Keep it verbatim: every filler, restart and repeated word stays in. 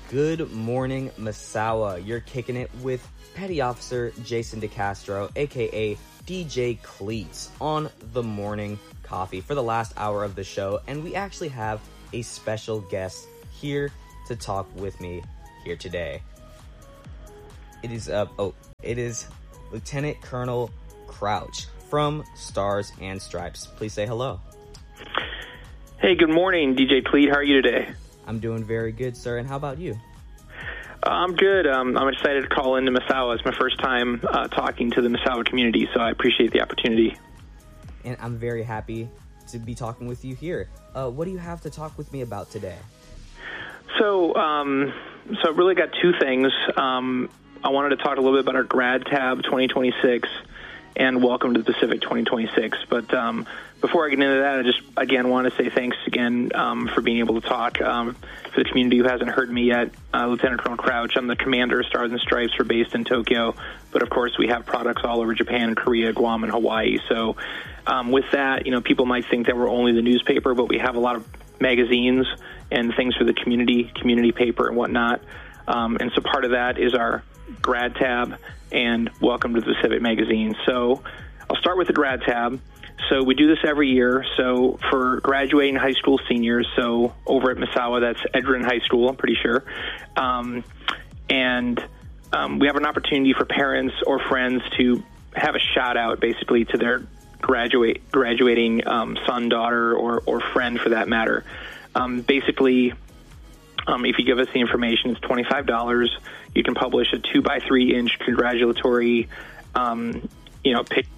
Good morning, Misawa. You're kicking it with Petty Officer Jason DeCastro, aka D J Cleats, on the morning coffee for the last hour of the show, and we actually have a special guest here to talk with me here today. It is uh oh, it is Lieutenant Colonel Crouch from Stars and Stripes. Please say hello. Hey, good morning, D J Cleat. How are you today? I'm doing very good, sir. And how about you? Uh, I'm good. Um, I'm excited to call into Misawa. It's my first time uh, talking to the Misawa community, so I appreciate the opportunity. And I'm very happy to be talking with you here. Uh, what do you have to talk with me about today? So, um, so I really got two things. Um, I wanted to talk a little bit about our Grad Tab twenty twenty-six and Welcome to the Pacific twenty twenty-six. But um, before I get into that, I just, again, want to say thanks again um, for being able to talk. Um, for the community who hasn't heard me yet, uh, Lieutenant Colonel Crouch, I'm the commander of Stars and Stripes. We're based in Tokyo, but of course we have products all over Japan, Korea, Guam, and Hawaii. So um, with that, you know, people might think that we're only the newspaper, but we have a lot of magazines and things for the community, community paper and whatnot. Um, and so part of that is our Grad Tab and Welcome to the Pacific magazine. So I'll start with the Grad Tab. So we do this every year. So for graduating high school seniors, so over at Misawa, that's Edgerton High School, I'm pretty sure. Um, and um, we have an opportunity for parents or friends to have a shout out basically to their graduate graduating um, son, daughter, or, or friend for that matter. Um, basically, um, if you give us the information, it's twenty-five dollars. You can publish a two by three inch congratulatory, um, you know, pic-